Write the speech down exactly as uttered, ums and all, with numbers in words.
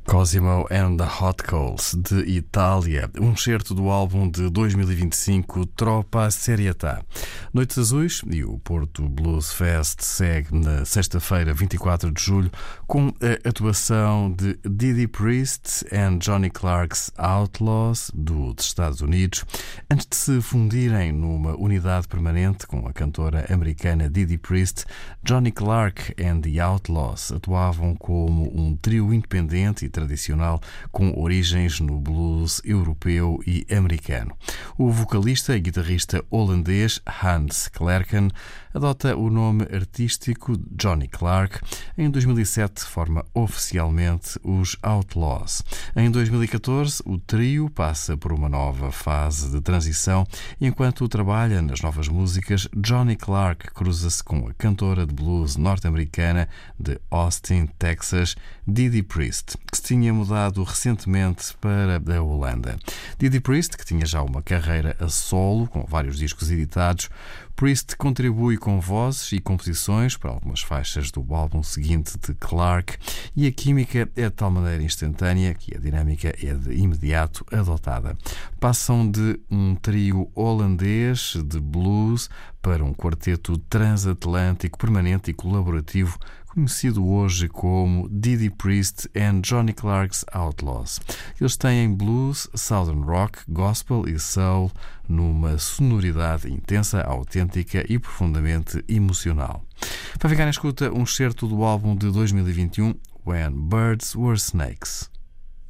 Cosimo and the Hot Coals, de Itália, um excerto do álbum de dois mil e vinte e cinco Troppa Serietà. Noites Azuis e o Porto Blues Fest segue na sexta-feira, vinte e quatro de julho, com a atuação de Didi Priest and Johnny Clark's Outlaws, dos Estados Unidos, antes de se fundirem numa unidade permanente com a cantora americana Didi Priest. Johnny Clark and the Outlaws atuavam como um trio independente e tradicional com origens no blues europeu e americano. O vocalista e guitarrista holandês Hans Klerken adota o nome artístico Johnny Clark. Em dois mil e sete forma oficialmente os Outlaws. Em dois mil e catorze o trio passa por uma nova fase de transição e enquanto trabalha nas novas músicas, Johnny Clark cruza-se com a cantora de blues norte-americana de Austin, Texas, Didi Priest, que se tinha mudado recentemente para a Holanda. Didi Priest, que tinha já uma carreira a solo, com vários discos editados, Priest contribui com vozes e composições para algumas faixas do álbum seguinte de Clark, e a química é de tal maneira instantânea que a dinâmica é de imediato adotada. Passam de um trio holandês de blues para um quarteto transatlântico permanente e colaborativo, conhecido hoje como Didi Priest and Johnny Clark's Outlaws. Eles têm blues, southern rock, gospel e soul numa sonoridade intensa, autêntica e profundamente emocional. Para ficar na escuta, um excerto do álbum de dois mil e vinte e um, When Birds Were Snakes.